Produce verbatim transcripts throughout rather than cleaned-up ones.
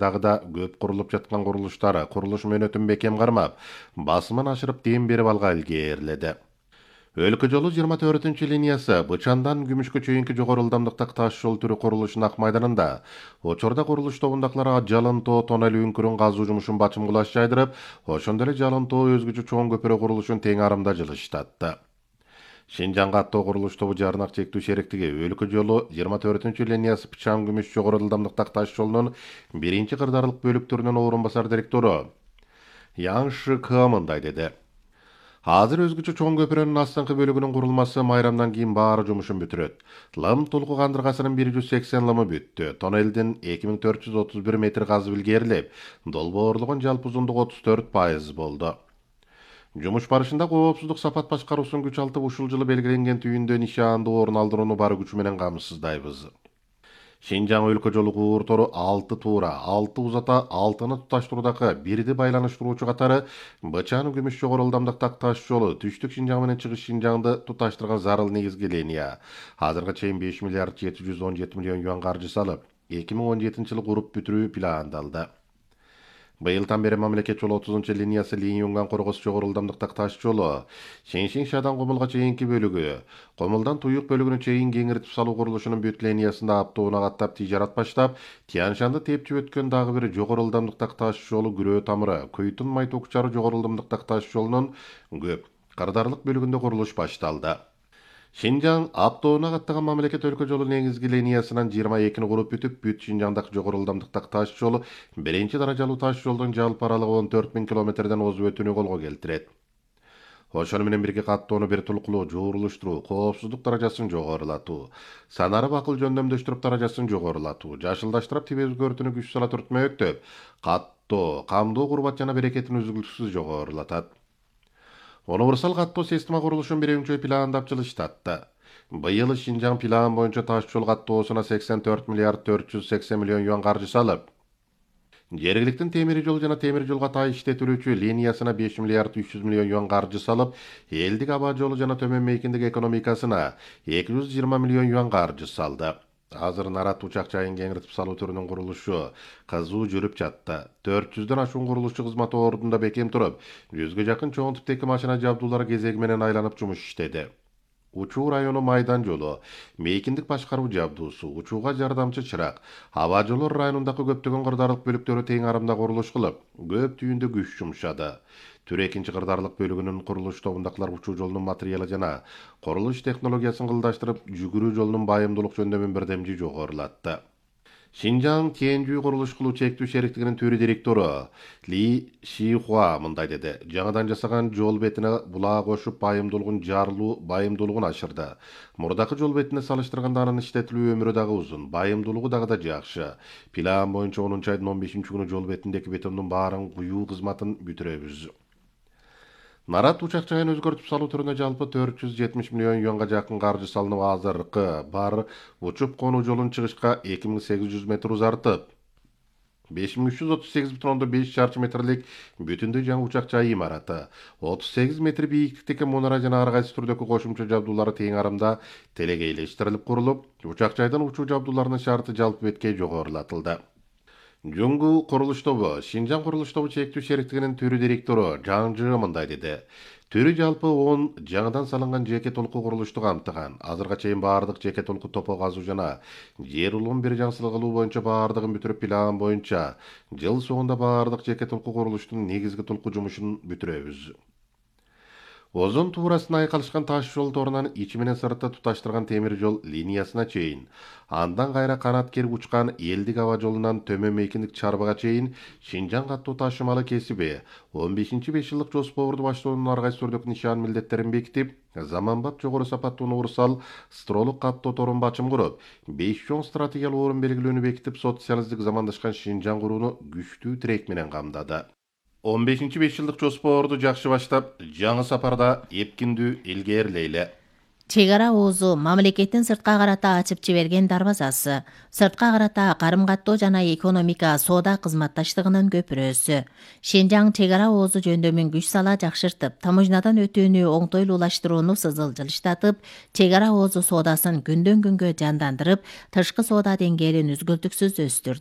дагы да көп курулуп жаткан курулуштар курулуш мөөнөтүн бекем кармап, басымын ашырып дем берип алга илгериледи. Өлкө жолу жыйырма төртүнчү линиясы Бычандан Күмүшкө чейинки жогору ылдамдыктагы таш жол түрү курулушунун ак майданында учурда курулуш тобундакылар Жалын тоо тоннель үңкүрүн казуу жумушун бачым кулаш жайдырып, ошондой эле Жалын тоо өзгөчө чоң көпүрө курулушун тең арымда жылыштатты. Шинжан каттоо курулуш тобу жарнак чектүү шериктиги Өлкө жолу жыйырма төртүнчү линиясы Бычан Күмүш жогору ылдамдыктагы таш жолунун биринчи кырдаарлык бөлүктөрүнүн орун басар директору Яншы К мындай деди. Азыр өзгөчө чоң көпүрөнүн астыңкы бөлүгүнүн курулмасы майрамдан кийин баары жумушун бүтүрөт. Лым толку кандыргасынын бир жүз сексен лымы бүттү. Тоннелдин эки миң төрт жүз отуз бир метр казып илгерилип, долбоорлугун жалпы узундугу отуз төрт пайыз болду. Жумуш барышында коопсуздук сапат башкаруусун күч алтып ушул жылы белгиленген түйүндө нишаандуу орун алдырууну бар күчү менен камсыздайбыз. Шинжаң өлкө жолу кууртору алты туура, алты узата, алтыны туташтыруудагы бирди байланыштыруучу катары Бычан Күмүш жогору ылдамдыктагы таш жолу түштүк Шинжаң менен чыгыш Шинжаңды туташтырган зарыл негизги линия. Азыркыга чейин беш миллиард жети жүз он жети миллион юан каржы салып, эки миң он жетинчи жылы куруп бүтүрүү пландалды. Быйылдан бери мамлекет жолу отузунчу линиясы Линь-Юнган Коргос жогору ылдамдыктагы таш жолу, Шеншин-Шадан Комулга чейинки бөлүгү, Комулдан Туюк бөлүгүнө чейин кеңиртип салуу курулушунун бүт линиясында аптоуна каттап тижарат баштап, Тянь-Шанды тепчип өткөн дагы бир жогору ылдамдыктагы таш жолу Күрөө тамыры, Көйтүн Майтокчары жогору ылдамдыктагы таш жолунун көп кырдаарлык бөлүгүндө курулуш башталды. Шинжаң аптоуна каттаган мамлекет өлкө жолу негизги линиясынан жыйырма экини куруп бүтүп, бүт Шинжаңдагы жогору ылдамдыктагы таш жолу биринчи даражалуу таш жолдун жалпы аралыгы он төрт миң километрден озуп өтүүнү колго келтирет. Ошону менен бирге каттоону бир тулкулуу жуурулуштуруу, коопсуздук даражасын жогорулатуу, санары бакыл жөндөмдөштүрүп даражасын жогорулатуу, жашылдаштырып тип өзгөртүүнү күч сала түртмөктөп, каттоо, камдоо курбат жана берекетин үзгүлтүксүз жогорулатат. Универсал каттоо система курулушун биринчи пландап жылыштатты. Быйыл Шинжаң план боюнча таш жол каттоосуна сексен төрт миллиард төрт жүз сексен миллион юан каржы салып, жергиликтин темир жол жана темир жолго тай иштетүүлүүчү линиясына беш миллиард үч жүз миллион юан каржы салып, элдик аба жолу жана төмөн мейкиндик экономикасына эки жүз жыйырма миллион юан каржы салды. Азыр Нарат учак жайын кеңиртип салуу түрүнүн курулушу кызуу жүрүп жатты. төрт жүздөн ашуун курулушчу кызмат ордунда бекем туруп, жүзгө жакын чоң типтеги машина жабдуулары кезеги менен айланып жумуш иштеди. Учуу району майдан жолу, мейкиндик башкаруу жабдуусу, учууга жардамчы чырак, аба жолу районундагы көптөгөн кырдаарлык бөлүктөрү тең арымда курулуш кылып, көп түйүндө күч жумшады. Түр экинчи кырдаарлык бөлүгүнүн курулуш тобундакылар учуу жолунун материалы жана курулуш технологиясын кылдаштырып, жүгүрүү жолунун байымдуулук жөндөмүн бирдемжи жогорулатты. Шинжаң Тиэнжүү курулуш кылуу чектүү шериктигинин төрү директору Ли Шихуа мындай деди. Жаңадан жасаган жол бетине булаа кошуп байымдуулугун жарылуу байымдуулугун ашырды. Мурдакы жол бетине салыштырганда анын иштетилүү өмүрү дагы узун, байымдуулугу дагы да жакшы. План боюнча онунчу айдын он бешинчи күнү жол бетиндеги бетондун баарын куюу кызматын бүтүрөбүз. Нарат учак жайын өзгөртүп салуу түрүнө жалпы төрт жүз жетимиш миллион юанга жакын каржы салынып, азыркы бар учуп конуу жолун чыгышка эки миң сегиз жүз метр узартып, беш миң үч жүз отуз сегиз бүтүн ондон беш чарчы метрлик бүтүндөй жаңы учак жай имараты, отуз сегиз метр бийиктиктеги мунара жана ар кайсы түрдөгү кошумча жабдуулары тең арымда телегейлештирилип курулуп, учак жайдын учуу жабдууларынын шарты жалпы бетке жогорулатылды. Жуңгу курулуш тобу, Шинжаң курулуш тобу чектүү шериктигинин төрү директору Жаңжы мындай деди. Төрү жалпы он жаңыдан салынган жеке толку курулушту камтыган. Азырга чейин баардык жеке толку топо казуу жана жер улуун бир жаңсылык кылуу боюнча баардыгын бүтүрүп, план боюнча жыл соңунда баардык жеке толку курулуштун негизги толку жумушун бүтүрөбүз. Озон туурасына айкалышкан таш жол торунан ичи менен сыртты туташтырган темир жол линиясына чейин, андан кайра канат керип учкан элдик аба жолунан төмөн мейкиндик чарбага чейин Шинжаң каттоо ташымалы кесиби он бешинчи беш жылдык жоспорду баштоонун ар кайсы түрдүк нишан милдеттерин бекитип, заманбап жогору сапаттуу универсал стролук каттоо торун бачым куруп, беш чоң стратегиялык орун белгилөөнү бекитип, социалисттик замандашкан Шинжаң курууну күчтүү тирек менен камдады. он бешинчи беш жылдык жоспорду жакшы баштап, жаңы сапарда эпкиндүү илгерилейле. Чек ара оозу мамлекеттин сыртка карата ачып жиберген дарбазасы, сыртка карата карым каттоо жана экономика соода кызматташтыгынын көпүрөсү. Шинжаң чек ара оозу жөндөмүн күч сала жакшыртып, таможнядан өтүүнү оңтойлуулаштырууну сызыл жылыштатып, чек ара оозу соодасын күндөн күнгө жандандырып, тышкы соода деңгээлин үзгүлтүксүз өстүрдү.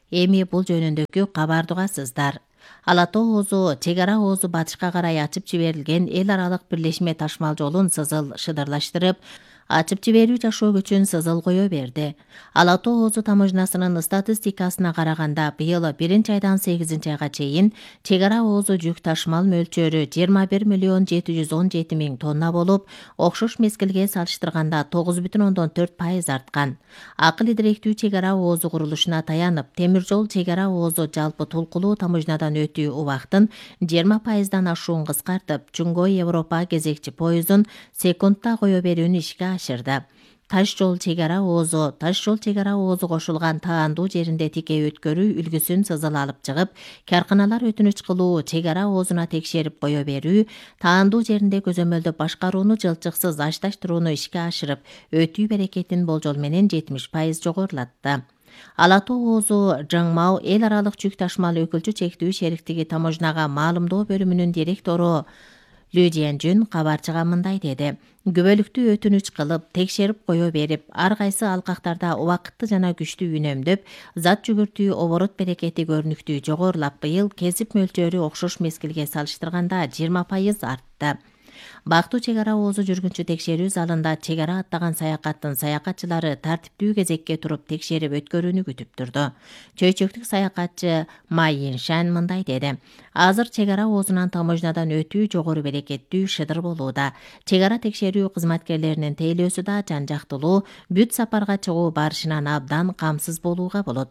Эми бул жөнүндөгү кабарды угасыздар. Ала Тоо оозу чек ара оозу батышка карай ачып жиберилген эл аралык бирлешме ташмал жолун Сызыл шыдырлаштырып, ачып жиберүү жашоо үчүн Сызыл кое берди. Ала Тоо оозу таможнасынын статистикасына караганда быйыл биринчи айдан сегизинчи айга чейин чек ара оозу жүк ташмал мөлчөрү жыйырма бир миллион жети жүз он жети миң тонна болуп, окшош мезгилге салыштырганда тогуз бүтүн ондон төрт пайыз арткан. Акыл идиректүү чек ара оозу курулушуна таянып, темир жол чек ара оозу жалпы толкулуу таможнадан өтүү убактын жыйырма пайыздан ашуун кыскартып, Чуңгой Европа кезекчи поездун секундта кое берүүнү ишке ашырды. Таш жол чек ара оозу Таш жол чек ара оозу кошулган таандуу жеринде тике өткөрүү үлгүсүн Сызыл алып чыгып, карканалар өтүнүч кылуу, чек ара оозуна текшерип кое берүү, таандуу жеринде көзөмөлдөп башкарууну жылчыксыз ашташтырууну ишке ашырып, өтүү берекетин болжол менен жетимиш пайыз жогорулатты. Ала Тоо оозу Жаңмау эл аралык жүк ташмал өкүлчү чектүү шериктиги таможнага маалымдоо бөлүмүнүн директору Лү Жиэнжүн кабарчыга мындай деди. Күбөлүктүү өтүнүч кылып, текшерип кое берип, ар кайсы алкактарда убакытты жана күчтүү үнөмдөп, зат жүгүртүү оборот берекети көрүнүктүү жогорулап, быйыл кесип мөлчөрү окшош мезгилге салыштырганда жыйырма пайыз артты. Бактуу чек ара оозу жүргүнчү текшерүү залында чек ара аттаган саякаттын саякатчылары тартиптүү кезекке туруп текшерип өткөрүүнү күтүп турду. Чөйчөктүк саякатчы Ма Йиншан мындай деди. Азыр чек ара оозунан таможнадан өтүү жогору берекеттүү шыдыр болууда. Чек ара текшерүү кызматкерлеринин тейлөөсү да жан жактылуу, бүт сапарга чыгуу барышынан абдан камсыз болууга болот.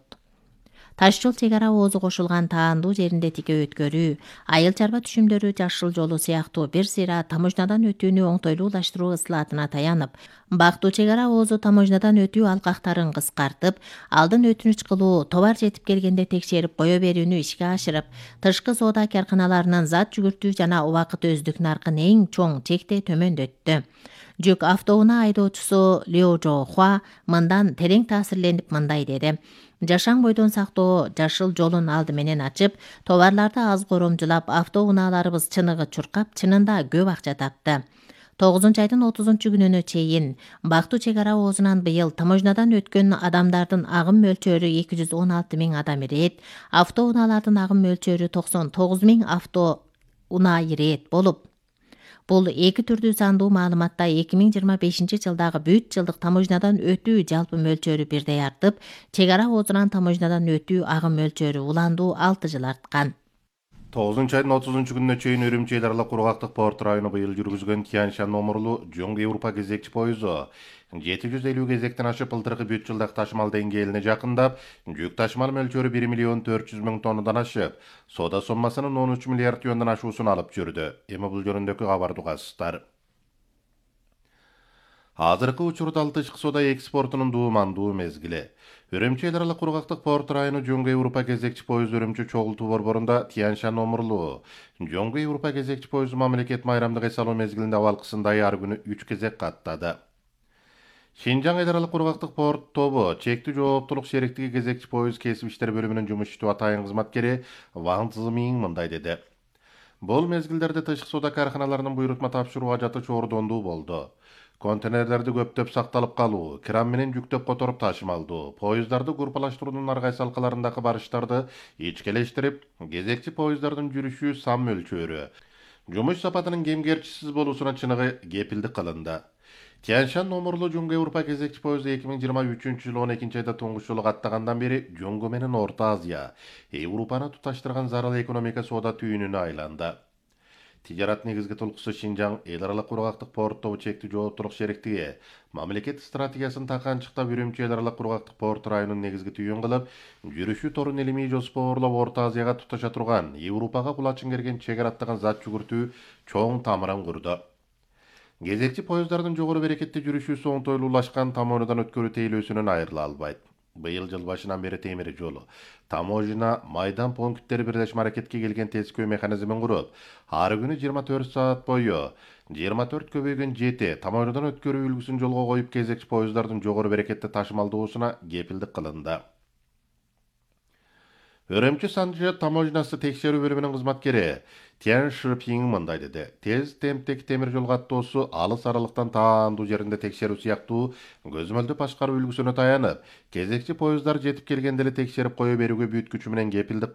Таш жол чек ара оозу кошулган таандуу жеринде тике өткөрүү, айыл чарба түшүмдөрү жашыл жолу сыяктуу бир сыйра таможнадан өтүүнү оңтойлуулаштыруу ысылатына таянып, бактуу чек ара оозу таможнадан өтүү алкактарын кыскартып, алдын өтүнүч кылуу, товар жетип келгенде текшерип кое берүүнү ишке ашырып, тышкы соода карканаларынын зат жүгүртүү жана убакыт өздүк наркын эң чоң чекте төмөндөттү. Жүк автоунаа айдоочусу Лиу Жо Хуа мындан терең таасирленип мындай деди. Жашаң бойдон сактоо жашыл жолун алды менен ачып, товарларды аз коромжулап, автоунааларыбыз чыныгы чуркап, чынында көп акча тапты. тогузунчу айдын отузунчу күнүнө чейин бактуу чек ара оозунан быйыл таможнадан өткөн адамдардын агым мөлчөрү эки жүз он алты миң адам ирет, автоунаалардын агым мөлчөрү токсон тогуз миң автоунаа ирет болуп, бул эки түрдүү сандуу маалыматта эки миң жыйырма бешинчи жылдагы бүт жылдык таможнадан өтүү жалпы мөлчөрү бирдей артып, чек ара оозунан таможнадан өтүү агым мөлчөрү уландуу алты жыл арткан. тогузунчу айдын отузунчу күнүнө чейин Үрүмчи эл аралык кургактык порт району быйыл жүргүзгөн Тяньшан номурлуу Жуң Европа кезекчи поезду жети жүз элүү кезектен ашып былтыркы бүт жылдык ташмал деңгээлине жакындап, жүк ташмал мөлчөрү бир миллион төрт жүз миң тоннадан ашып, соода соммасынын он үч миллиард юандан ашуусун алып жүрдү. Эми бул жөнүндөгү кабарды угасыздар. Азыркы учурда ал тышкы соода экспортунун дуумандуу мезгили. Үрүмчи эл аралык кургактык порт району Жуң Европа кезекчи поезду Үрүмчи чогултуу борборунда Тяньшан номурлуу Жуң Европа кезекчи поезду мамлекет майрамдык эс алуу мезгилинде абалкысындай ар күнү үч кезек каттады. Шинжаң эл аралык кургактык порт тобу чектүү жооптулук шериктиги кезекчи поезд кесип иштер бөлүмүнүн жумушчу атайын кызматкери Ван Цзымиң мындай деди. Бул мезгилдерде тышкы соода карканаларынын буйрутма тапшыруу ажаты чордондуу болду. Контейнерлерди көптөп сакталып калуу, кран менен жүктөп которуп ташымалдуу, поездарды группалаштыруунун ар кайсы алкаларындагы барыштарды ичкелештирип, кезекчи поезддардын жүрүшү сан мөлчөрү, жумуш сапатынын кемгерчисиз болуусуна чыныгы кепилдик кылынды. Тяньшан номурлуу Жуң Европа кезекчи поезду эки миң жыйырма үчүнчү жылы он экинчи айда туңгуч жолу каттагандан бери Жуңгу менен Орто Азия, Европаны туташтырган зарыл экономика соода түйүнүнө айланды. Тижарат негизги толкусу Шинжаң эл аралык кургактык порт тобу чектүү жооптулук шериктиги мамлекет стратегиясын таканчыктап Үрүмчи эл аралык кургактык порт районун негизги түйүн кылып, жүрүшү торун илимий жоспоорлоп Орто Азияга туташа турган, Европага кулачын керген чек ара аттаган зат жүгүртүү чоң тамырын курду. Кезекчи поезддардын жогору берекетти жүрүшүүсү оңтойлуулашкан таможнадан өткөрүү тейлөөсүнөн айрыла албайт. Быйыл жыл башынан бери темир жолу, таможна, майдан пункттери бирлешме аракетке келген тескөө механизмин куруп, ар күнү жыйырма төрт саат бою жыйырма төрт көбөйгөн жети таможнадан өткөрүү үлгүсүн жолго коюп кезекчи поезддардын жогору берекетти ташымалдоосуна кепилдик кылынды. Өрөмчү Санжы таможнасы текшерүү бөлүмүнүн кызматкери Тян Шипиң мындай деди. Тез темптеги темир жол каттоосу алыс аралыктан таандуу жеринде текшерүү сыяктуу көзмөлдү башкаруу үлгүсүнө таянып, кезекчи поездар жетип келгенде эле текшерип кое берүүгө бүт күчү менен кепилдик